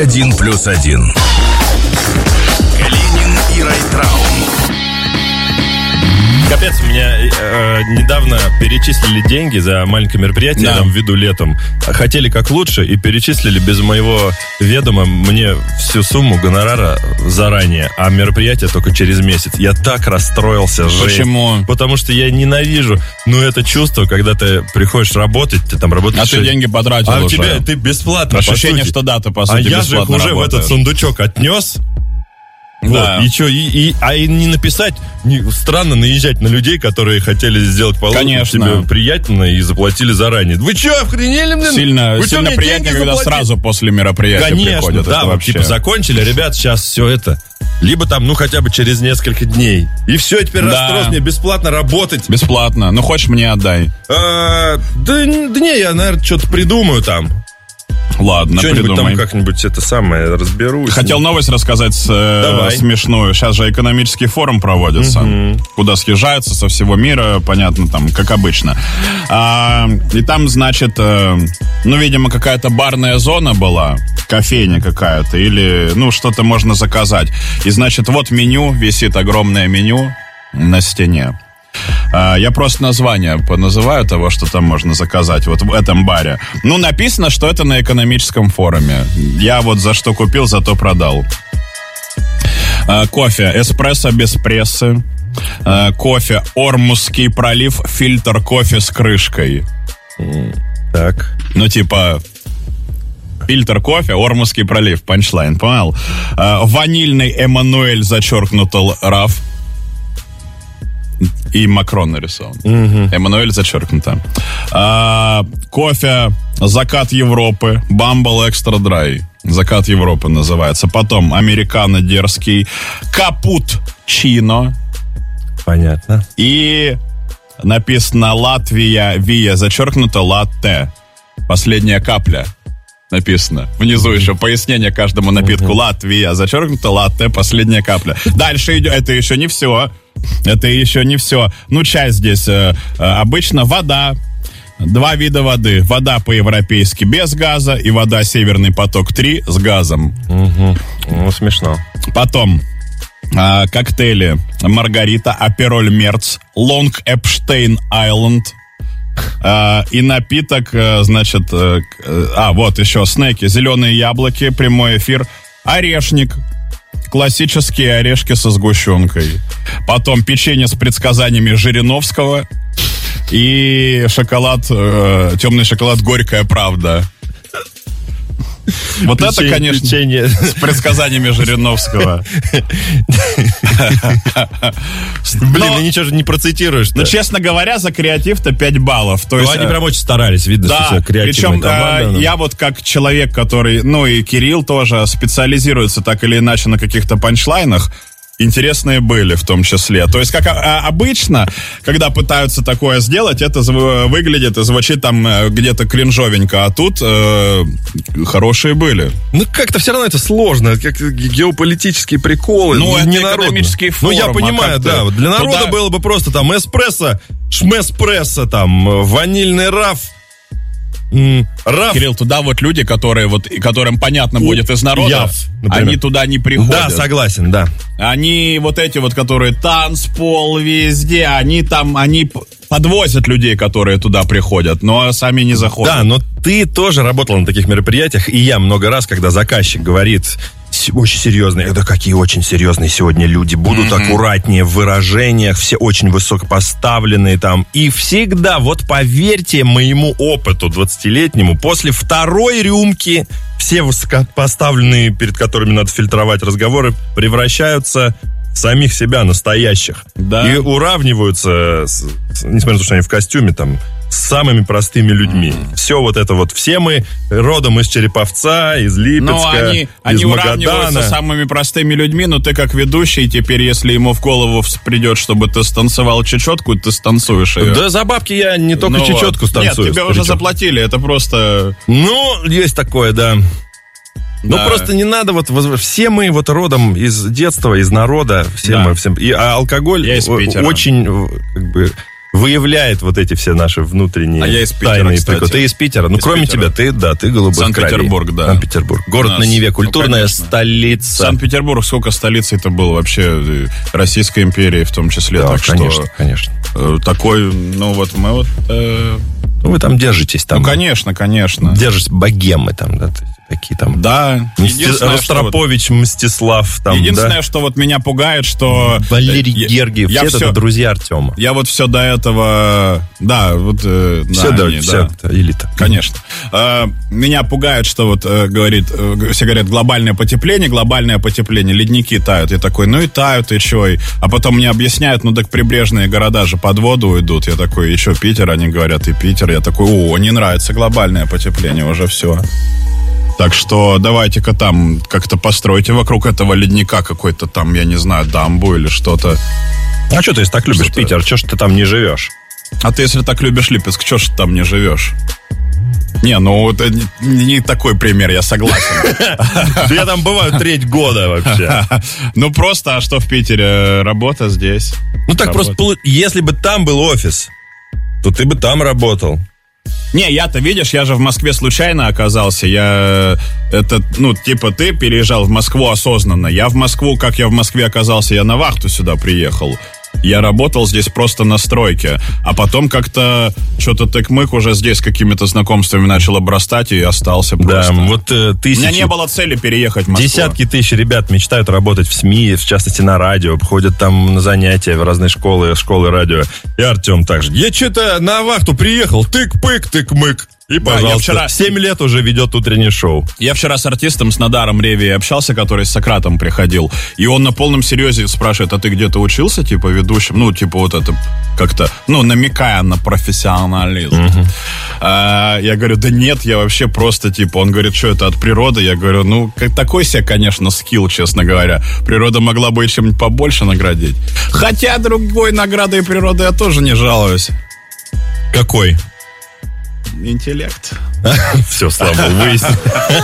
1+1. Калинин и Райтрау. Капец, меня недавно перечислили деньги за маленькое мероприятие, я там введу летом. Хотели как лучше и перечислили без моего ведома мне всю сумму гонорара заранее, а мероприятие только через месяц. Я так расстроился, жесть. Почему? Потому что я ненавижу, это чувство, когда ты приходишь работать, ты там работаешь... А ты деньги потратил уже. А тебе ты бесплатно, ощущение, что да, ты по сути бесплатно я же их уже работаешь. в этот сундучок отнес. Да. Вот, и что, и не написать, странно наезжать на людей, которые хотели сделать тебе приятно и заплатили заранее. Вы что, охренели, блин? Сильно приятнее, когда сразу после мероприятия приходят. Да, вообще. закончили, ребят, сейчас все это. Либо там, хотя бы через несколько дней. И все, теперь расстроился, мне бесплатно работать. Бесплатно, хочешь, мне отдай. Да не, я, наверное, что-то придумаю там. Ладно, что-нибудь придумай. там как-нибудь это самое разберусь. Хотел новость рассказать смешную. Сейчас же экономический форум проводится, куда съезжаются со всего мира, понятно, там, как обычно. И там, значит, видимо, какая-то барная зона была, кофейня какая-то, или, что-то можно заказать. И, значит, вот меню, висит огромное меню на стене. Я просто название поназываю того, что там можно заказать вот в этом баре. Написано, что это на экономическом форуме. Я вот за что купил, зато продал. Кофе эспрессо без прессы. Кофе Ормузский пролив, фильтр кофе с крышкой. Так. Фильтр кофе, Ормузский пролив, панчлайн, понял? Ванильный Эммануэль, зачеркнуто раф. И Макрон нарисован. Эммануэль зачеркнуто. Кофе Закат Европы, Бамбл Экстра Драй. Закат Европы называется. Потом американо дерзкий, Капучино. Понятно. И написано Латвия, Вия, зачеркнуто латте. Последняя капля. Написано. Внизу еще пояснение каждому напитку. Латвия, зачеркнуто латте, последняя капля. Дальше идет. Это еще не все. Это еще не все. Чай здесь обычно вода. Два вида воды. Вода по-европейски без газа и вода Северный поток-3 с газом. Смешно. Потом коктейли Маргарита, Апероль Мерц, Лонг Эпштейн Айленд. И напиток, значит... вот еще снеки. Зеленые яблоки, прямой эфир. Орешник. Классические орешки со сгущенкой. Потом печенье с предсказаниями Жириновского. И шоколад, темный шоколад «Горькая правда». Вот это, конечно, печенье с предсказаниями Жириновского. Блин, ничего же не процитируешь. Честно говоря, за креатив-то 5 баллов. То есть, они прям очень старались, видно, что все креативная команда. Причем я вот как человек, который, и Кирилл тоже специализируется так или иначе на каких-то панчлайнах, интересные были в том числе. То есть, как обычно, когда пытаются такое сделать, это выглядит и звучит там где-то кринжовенько, а тут хорошие были. Как-то все равно это сложно, как геополитические приколы. Это экономический форум. Я понимаю, да. Для народа было бы просто там эспрессо, шмеспрессо, там, ванильный раф. Кирилл, туда вот люди, которым понятно будет из народа, они туда не приходят. Да, согласен, да. Они вот эти вот, которые танцпол везде, они подвозят людей, которые туда приходят, но сами не заходят. Да, но ты тоже работал на таких мероприятиях, и я много раз, когда заказчик говорит... Очень серьезные, это какие очень серьезные сегодня люди. Будут аккуратнее в выражениях, все очень высокопоставленные там. И всегда, вот поверьте моему опыту 20-летнему, после второй рюмки все высокопоставленные, перед которыми надо фильтровать разговоры, превращаются в самих себя настоящих. Да. И уравниваются, несмотря на то, что они в костюме, там, с самыми простыми людьми. Все вот это вот. Все мы родом из Череповца, из Липецка, из они Магадана. уравниваются с самыми простыми людьми, но ты как ведущий, теперь, если ему в голову придет, чтобы ты станцевал чечетку, ты станцуешь ее. Да за бабки я не только чечетку станцую. Нет, тебе уже заплатили, это просто... есть такое, да. Да. Просто не надо, все мы родом из детства, из народа, все мы. И алкоголь очень, выявляет вот эти все наши внутренние тайные приколы. Ты из Питера. Ну, кроме тебя, ты голубых кровей. Санкт-Петербург, да. Санкт-Петербург. Город на Неве, культурная столица. Санкт-Петербург, сколько столиц это было вообще Российской империи в том числе. Да, так конечно, что, конечно. Такой, ну вот мы вот... вы там держитесь. Там, ну, конечно. Держитесь, богемы там, да, такие там. Да. Ростропович, Мстислав. Там, единственное, что вот меня пугает, что... Валерий Гергиев, все это друзья Артема. Я вот все до этого... Да, вот... Все, элита. Конечно. Меня пугает, что вот все говорят, глобальное потепление, ледники тают. Я такой, ну и тают, и чё? А потом мне объясняют, ну так прибрежные города же под воду уйдут. Я такой, еще Питер, они говорят, и Питер. Я такой, не нравится глобальное потепление, уже все. Так что давайте-ка там как-то постройте вокруг этого ледника какой-то там, я не знаю, дамбу или что-то. А что ты, если так любишь Питер, что ж ты там не живешь? А ты, если так любишь Липецк, что ж ты там не живешь? Не, ну это не такой пример, я согласен. Я там бываю треть года вообще. Ну просто, а что в Питере? Работа здесь. Ну так просто, если бы там был офис, то ты бы там работал. Не, я-то, видишь, я же в Москве случайно оказался. Ты переезжал в Москву осознанно. Я в Москве оказался, я на вахту сюда приехал. Я работал здесь просто на стройке. А потом как-то что-то тык-мык уже здесь какими-то знакомствами начал обрастать и остался просто. Да, вот тысячи... У меня не было цели переехать в Москву. Десятки тысяч ребят мечтают работать в СМИ, в частности на радио, ходят там на занятия в разные школы радио. И Артем также. Я что-то на вахту приехал, тык-пык, тык-мык. И, пожалуйста, 7 лет уже ведет утреннее шоу. Я вчера с артистом, с Надаром Реви общался, который с Сократом приходил. И он на полном серьезе спрашивает, а ты где-то учился, типа, ведущим? Ну, типа, вот это как-то, намекая на профессионализм. Я говорю, да нет, я вообще просто, типа, он говорит, что это от природы? Я говорю, такой себе, конечно, скилл, честно говоря. Природа могла бы и чем-нибудь побольше наградить. Хотя другой наградой природы я тоже не жалуюсь. Какой? Интеллект. Все, слава богу, выяснил.